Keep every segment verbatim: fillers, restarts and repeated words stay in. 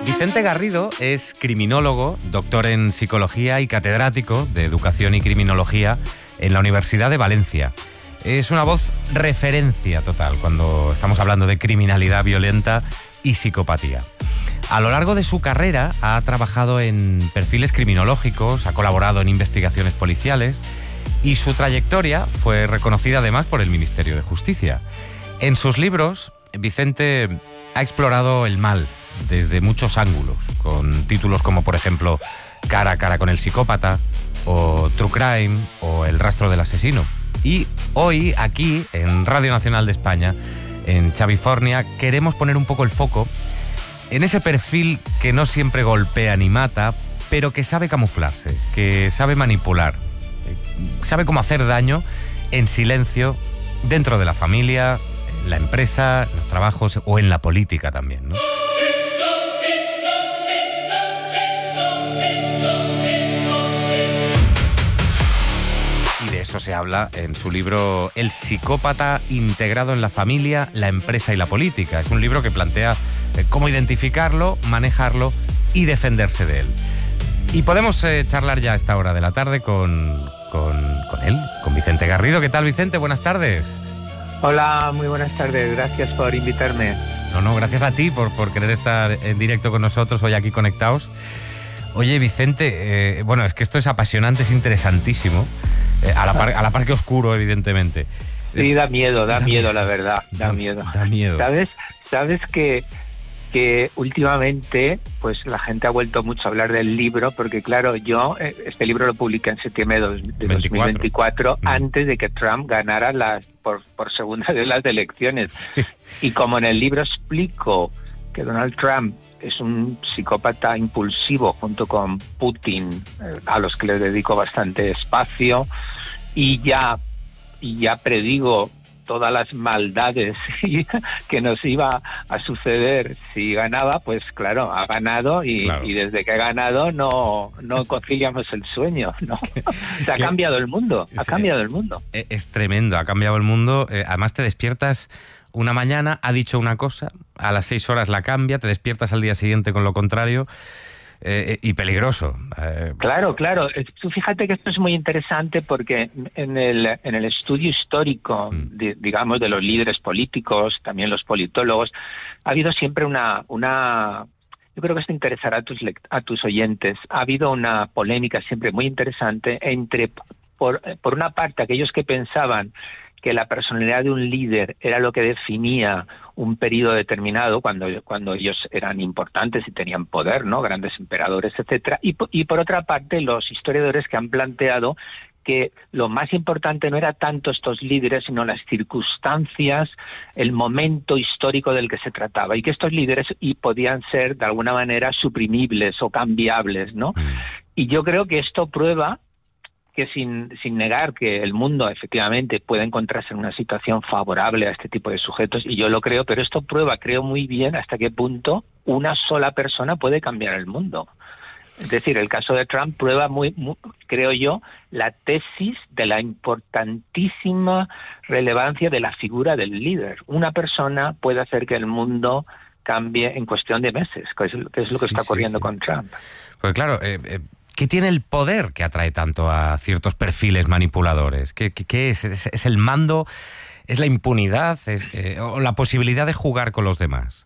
Vicente Garrido es criminólogo, doctor en psicología y catedrático de educación y criminología en la Universidad de Valencia. Es una voz referencia total cuando estamos hablando de criminalidad violenta y psicopatía. A lo largo de su carrera ha trabajado en perfiles criminológicos, ha colaborado en investigaciones policiales y su trayectoria fue reconocida además por el Ministerio de Justicia. En sus libros, Vicente ha explorado el mal desde muchos ángulos, con títulos como, por ejemplo, Cara a cara con el psicópata, o True Crime, o El rastro del asesino. Y hoy, aquí, en Radio Nacional de España, en Chavifornia, queremos poner un poco el foco en ese perfil que no siempre golpea ni mata, pero que sabe camuflarse, que sabe manipular, sabe cómo hacer daño en silencio dentro de la familia, en la empresa, en los trabajos o en la política también, ¿no? Y de eso se habla en su libro El psicópata integrado en la familia, la empresa y la política. Es un libro que plantea cómo identificarlo, manejarlo y defenderse de él. Y podemos eh, charlar ya a esta hora de la tarde con, con, con él, con Vicente Garrido. ¿Qué tal, Vicente? Buenas tardes. Hola, muy buenas tardes. Gracias por invitarme. No, no, gracias a ti por, por querer estar en directo con nosotros hoy aquí conectados. Oye, Vicente, eh, bueno, es que esto es apasionante, es interesantísimo. Eh, a, la par, a la par que oscuro, evidentemente. Sí, da miedo, da, da miedo, miedo, la verdad. Da, da miedo. Da miedo. ¿Sabes? ¿Sabes que... que últimamente pues la gente ha vuelto mucho a hablar del libro, porque claro, yo este libro lo publiqué en septiembre de dos mil veinticuatro, mm. antes de que Trump ganara las por, por segunda vez las elecciones. Sí. Y como en el libro explico que Donald Trump es un psicópata impulsivo junto con Putin, eh, a los que le dedico bastante espacio, y ya, y ya predigo todas las maldades que nos iba a suceder si ganaba, pues claro, ha ganado y, claro. y desde que ha ganado no, no conciliamos el sueño, ¿no? Se ha ¿Qué? cambiado el mundo, ha cambiado el mundo. Es tremendo, ha cambiado el mundo. Eh, además te despiertas una mañana, ha dicho una cosa, a las seis horas la cambia, te despiertas al día siguiente con lo contrario. Eh, y peligroso. Eh, claro, claro. Tú fíjate que esto es muy interesante porque en el, en el estudio histórico, de, digamos, de los líderes políticos, también los politólogos, ha habido siempre una... una yo creo que esto interesará a tus, a tus oyentes. Ha habido una polémica siempre muy interesante entre, por, por una parte, aquellos que pensaban que la personalidad de un líder era lo que definía un periodo determinado, cuando, cuando ellos eran importantes y tenían poder, ¿no? Grandes emperadores, etcétera. Y, y por otra parte, los historiadores que han planteado que lo más importante no era tanto estos líderes, sino las circunstancias, el momento histórico del que se trataba, y que estos líderes y podían ser, de alguna manera, suprimibles o cambiables, ¿no? Y yo creo que esto prueba que sin, sin negar que el mundo efectivamente puede encontrarse en una situación favorable a este tipo de sujetos, y yo lo creo, pero esto prueba, creo muy bien, hasta qué punto una sola persona puede cambiar el mundo. Es decir, el caso de Trump prueba muy, muy creo yo, la tesis de la importantísima relevancia de la figura del líder. Una persona puede hacer que el mundo cambie en cuestión de meses, que es, que es lo que sí, está ocurriendo sí, sí. con Trump. Pues claro, eh, eh... ¿qué tiene el poder que atrae tanto a ciertos perfiles manipuladores? ¿Qué, qué, qué es? es? ¿Es el mando? ¿Es la impunidad? ¿Es, eh, o la posibilidad de jugar con los demás?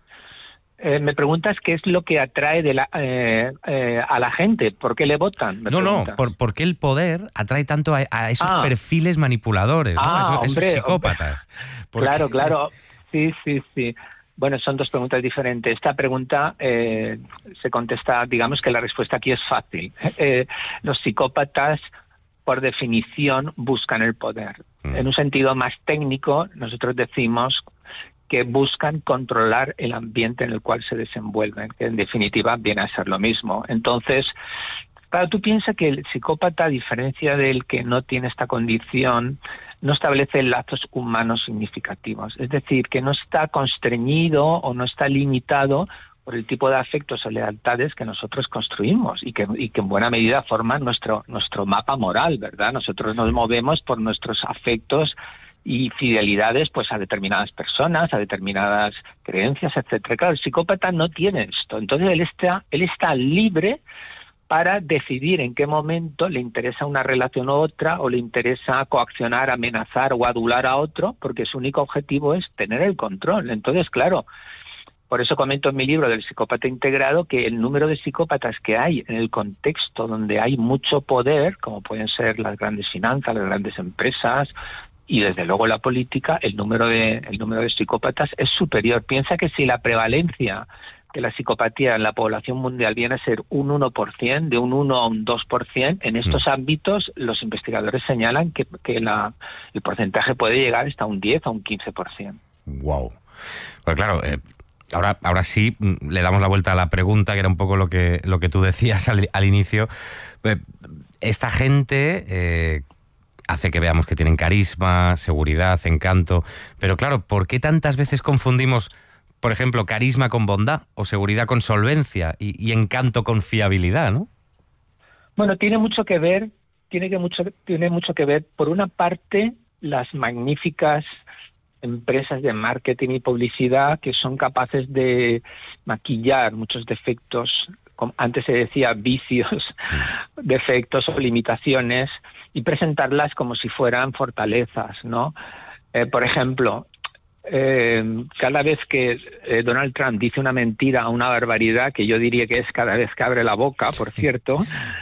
Eh, me preguntas qué es lo que atrae de la, eh, eh, a la gente. ¿Por qué le votan? No, no, por, ¿por qué el poder atrae tanto a, a esos ah. perfiles manipuladores, ¿no? ah, esos, hombre, esos psicópatas? Claro, claro. Sí, sí, sí. Bueno, son dos preguntas diferentes. Esta pregunta eh, se contesta, digamos que la respuesta aquí es fácil. Eh, los psicópatas, por definición, buscan el poder. Mm. En un sentido más técnico, nosotros decimos que buscan controlar el ambiente en el cual se desenvuelven, que en definitiva viene a ser lo mismo. Entonces, claro, tú piensas que el psicópata, a diferencia del que no tiene esta condición, no establece lazos humanos significativos. Es decir, que no está constreñido o no está limitado por el tipo de afectos o lealtades que nosotros construimos y que, y que en buena medida forman nuestro, nuestro mapa moral, ¿verdad? Nosotros nos movemos por nuestros afectos y fidelidades pues a determinadas personas, a determinadas creencias, etcétera. Claro, el psicópata no tiene esto, entonces él está, él está libre para decidir en qué momento le interesa una relación u otra, o le interesa coaccionar, amenazar o adular a otro, porque su único objetivo es tener el control. Entonces, claro, por eso comento en mi libro del psicópata integrado que el número de psicópatas que hay en el contexto donde hay mucho poder, como pueden ser las grandes finanzas, las grandes empresas y desde luego la política, el número de, el número de psicópatas es superior. Piensa que si la prevalencia de la psicopatía en la población mundial viene a ser un uno por ciento, de un uno a un dos por ciento, en estos mm. ámbitos los investigadores señalan que, que la, el porcentaje puede llegar hasta un diez a un quince por ciento. Wow. Pues claro, eh, ahora, ahora sí le damos la vuelta a la pregunta, que era un poco lo que, lo que tú decías al, al inicio. Eh, esta gente eh, hace que veamos que tienen carisma, seguridad, encanto, pero claro, ¿por qué tantas veces confundimos, por ejemplo, carisma con bondad, o seguridad con solvencia, y, y encanto con fiabilidad, ¿no? Bueno, tiene mucho que ver, tiene que mucho, tiene mucho que ver, por una parte, las magníficas empresas de marketing y publicidad que son capaces de maquillar muchos defectos, como antes se decía vicios, defectos o limitaciones, y presentarlas como si fueran fortalezas, ¿no? Eh, por ejemplo, Eh, cada vez que eh, Donald Trump dice una mentira, una barbaridad, que yo diría que es cada vez que abre la boca, por cierto,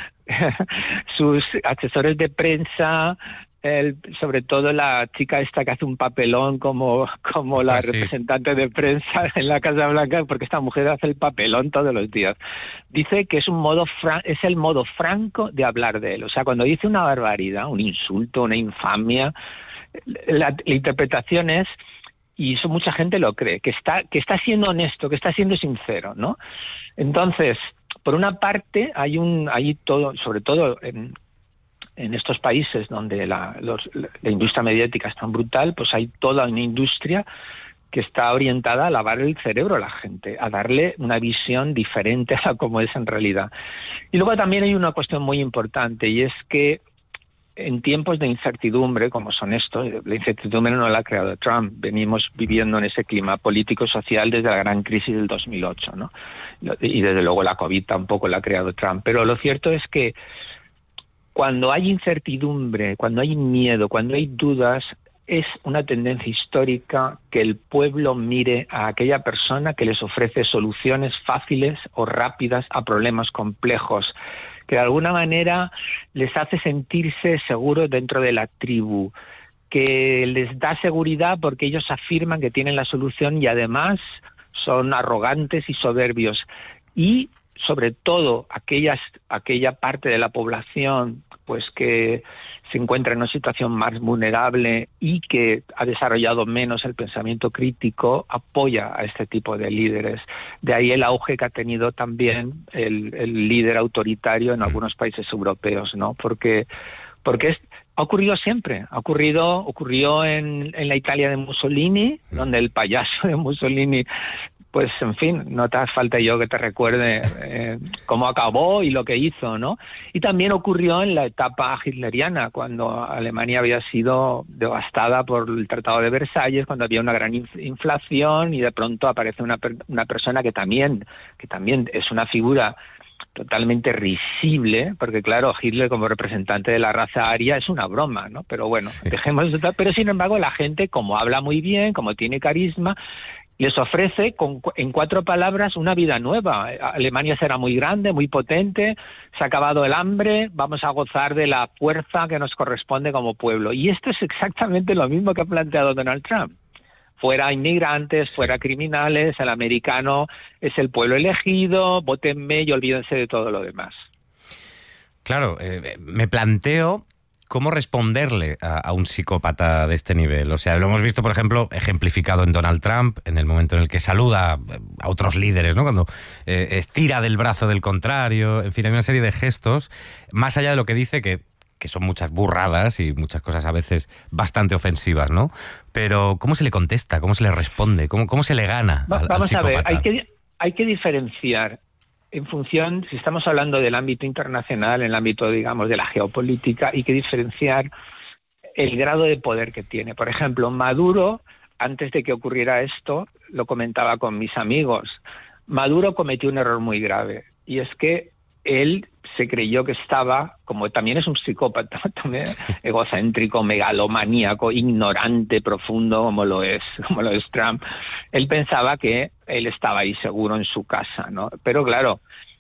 sus asesores de prensa, el, sobre todo la chica esta que hace un papelón como, como la sí. representante de prensa en la Casa Blanca, porque esta mujer hace el papelón todos los días, dice que es un modo fran- es el modo franco de hablar de él. O sea, cuando dice una barbaridad, un insulto, una infamia, la, la interpretación es, y eso mucha gente lo cree, que está, que está siendo honesto, que está siendo sincero, ¿no? Entonces, por una parte, hay un, hay todo, sobre todo en, en estos países donde la, los, la industria mediática es tan brutal, pues hay toda una industria que está orientada a lavar el cerebro a la gente, a darle una visión diferente a cómo es en realidad. Y luego también hay una cuestión muy importante, y es que en tiempos de incertidumbre, como son estos, la incertidumbre no la ha creado Trump, venimos viviendo en ese clima político-social desde la gran crisis del dos mil ocho, ¿no? Y desde luego la COVID tampoco la ha creado Trump, pero lo cierto es que cuando hay incertidumbre, cuando hay miedo, cuando hay dudas, es una tendencia histórica que el pueblo mire a aquella persona que les ofrece soluciones fáciles o rápidas a problemas complejos, que de alguna manera les hace sentirse seguros dentro de la tribu, que les da seguridad porque ellos afirman que tienen la solución y además son arrogantes y soberbios. Y sobre todo aquellas, aquella parte de la población pues que se encuentra en una situación más vulnerable y que ha desarrollado menos el pensamiento crítico, apoya a este tipo de líderes. De ahí el auge que ha tenido también el, el líder autoritario en algunos países europeos, ¿no? Porque, porque es, ha ocurrido siempre. Ha ocurrido, ocurrió en, en la Italia de Mussolini, donde el payaso de Mussolini, pues en fin, no te hace falta yo que te recuerde eh, cómo acabó y lo que hizo, ¿no? Y también ocurrió en la etapa hitleriana, cuando Alemania había sido devastada por el Tratado de Versalles, cuando había una gran inflación y de pronto aparece una, una persona que también, que también es una figura totalmente risible, porque claro, Hitler como representante de la raza aria es una broma, ¿no? Pero bueno, sí. dejemos eso. Pero sin embargo la gente, como habla muy bien, como tiene carisma, les ofrece con, en cuatro palabras una vida nueva. Alemania será muy grande, muy potente, se ha acabado el hambre, vamos a gozar de la fuerza que nos corresponde como pueblo. Y esto es exactamente lo mismo que ha planteado Donald Trump. Fuera inmigrantes, sí. fuera criminales, el americano es el pueblo elegido, vótenme y olvídense de todo lo demás. Claro, eh, me planteo cómo responderle a, a un psicópata de este nivel. O sea, lo hemos visto, por ejemplo, ejemplificado en Donald Trump, en el momento en el que saluda a otros líderes, ¿no? Cuando eh, estira del brazo del contrario, en fin, hay una serie de gestos, más allá de lo que dice, que, que son muchas burradas y muchas cosas a veces bastante ofensivas, ¿no? Pero ¿cómo se le contesta? ¿Cómo se le responde? ¿Cómo, cómo se le gana al, Vamos al psicópata? a ver, hay que, hay que diferenciar en función, si estamos hablando del ámbito internacional, en el ámbito, digamos, de la geopolítica, hay que diferenciar el grado de poder que tiene. Por ejemplo, Maduro, antes de que ocurriera esto, lo comentaba con mis amigos, Maduro cometió un error muy grave, y es que él se creyó que estaba, como también es un psicópata, también egocéntrico, megalomaníaco, ignorante, profundo, como lo es, como lo es Trump. Él pensaba que él estaba ahí seguro en su casa, ¿no? Pero claro,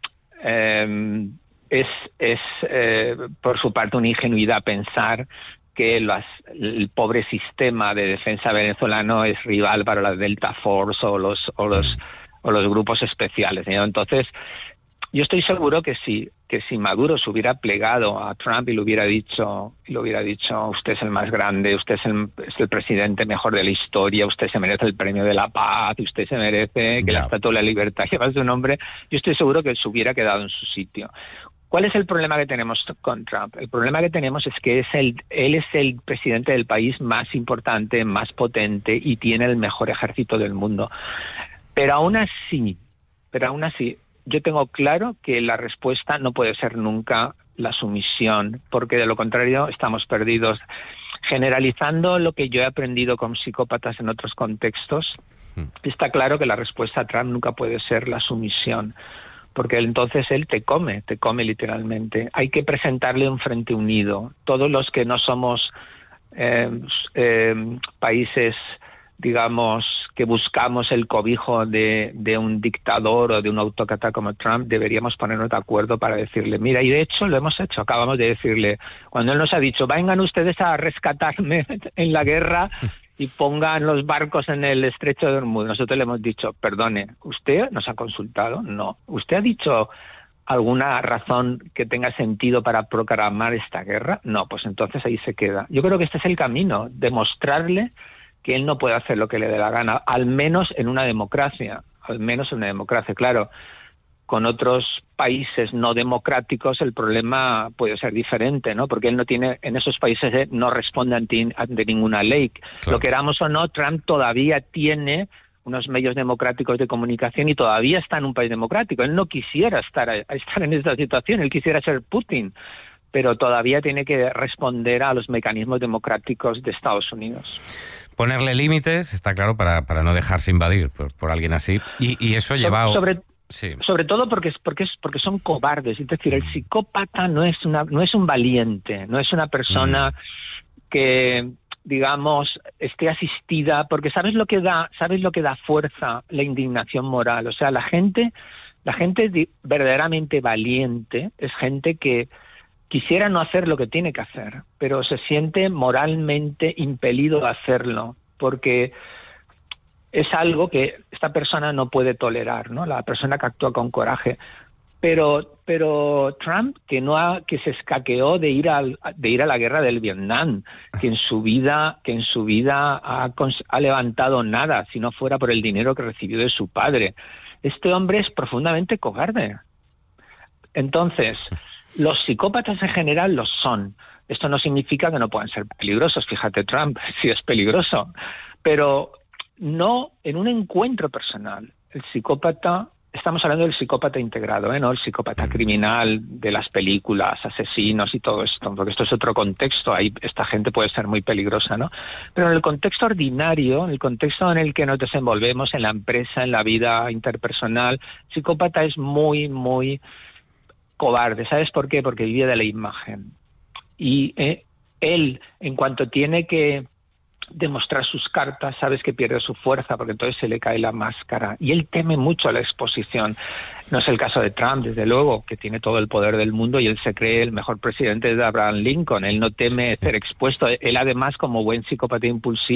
eh, es, es eh, por su parte una ingenuidad pensar que las, el pobre sistema de defensa venezolano es rival para la Delta Force o los, o los, o los grupos especiales, ¿no? Entonces, yo estoy seguro que si, que si Maduro se hubiera plegado a Trump y le hubiera dicho, y le hubiera dicho, usted es el más grande, usted es el, es el presidente mejor de la historia, usted se merece el premio de la paz, usted se merece que yeah. la Estatua de la Libertad lleve su nombre, yo estoy seguro que se hubiera quedado en su sitio. ¿Cuál es el problema que tenemos con Trump? El problema que tenemos es que es el, él es el presidente del país más importante, más potente y tiene el mejor ejército del mundo. Pero aún así, pero aún así, yo tengo claro que la respuesta no puede ser nunca la sumisión, porque de lo contrario estamos perdidos. Generalizando lo que yo he aprendido con psicópatas en otros contextos, está claro que la respuesta a Trump nunca puede ser la sumisión, porque entonces él te come, te come literalmente. Hay que presentarle un frente unido. Todos los que no somos eh, eh, países, digamos, que buscamos el cobijo de, de un dictador o de un autócrata como Trump, deberíamos ponernos de acuerdo para decirle, mira, y de hecho lo hemos hecho, acabamos de decirle, cuando él nos ha dicho, vengan ustedes a rescatarme en la guerra y pongan los barcos en el estrecho de Hormuz, nosotros le hemos dicho, perdone, ¿usted nos ha consultado? No. ¿Usted ha dicho alguna razón que tenga sentido para proclamar esta guerra? No, pues entonces ahí se queda. Yo creo que este es el camino, demostrarle que él no puede hacer lo que le dé la gana, al menos en una democracia, al menos en una democracia. Claro, con otros países no democráticos el problema puede ser diferente, ¿no? Porque él no tiene, en esos países no responde ante, ante ninguna ley. Claro. Lo queramos o no, Trump todavía tiene unos medios democráticos de comunicación y todavía está en un país democrático. Él no quisiera estar, estar en esta situación, él quisiera ser Putin, pero todavía tiene que responder a los mecanismos democráticos de Estados Unidos. Ponerle límites, está claro, para, para no dejarse invadir por, por alguien así. Y, y eso lleva... Sobre, sí. sobre todo porque, es, porque, es, porque son cobardes. Es decir, el psicópata no es, una, no es un valiente, no es una persona mm. que, digamos, esté asistida, porque ¿sabes lo que da, sabes lo que da fuerza? La indignación moral. O sea, la gente, la gente verdaderamente valiente es gente que quisiera no hacer lo que tiene que hacer, pero se siente moralmente impelido a hacerlo, porque es algo que esta persona no puede tolerar, ¿no? La persona que actúa con coraje. Pero, pero Trump, que no ha, que se escaqueó de ir al, de ir a la guerra del Vietnam, que en su vida, que en su vida ha, ha levantado nada, si no fuera por el dinero que recibió de su padre. Este hombre es profundamente cobarde. Entonces, los psicópatas en general lo son. Esto no significa que no puedan ser peligrosos. Fíjate, Trump sí es peligroso. Pero no en un encuentro personal. El psicópata, estamos hablando del psicópata integrado, ¿eh? No el psicópata criminal de las películas, asesinos y todo esto, porque esto es otro contexto. Ahí esta gente puede ser muy peligrosa, ¿no? Pero en el contexto ordinario, en el contexto en el que nos desenvolvemos en la empresa, en la vida interpersonal, el psicópata es muy, muy cobarde. ¿Sabes por qué? Porque vive de la imagen. Y eh, él, en cuanto tiene que demostrar sus cartas, sabes que pierde su fuerza, porque entonces se le cae la máscara. Y él teme mucho la exposición. No es el caso de Trump, desde luego, que tiene todo el poder del mundo y él se cree el mejor presidente de Abraham Lincoln. Él no teme ser expuesto. Él, además, como buen psicópata impulsivo,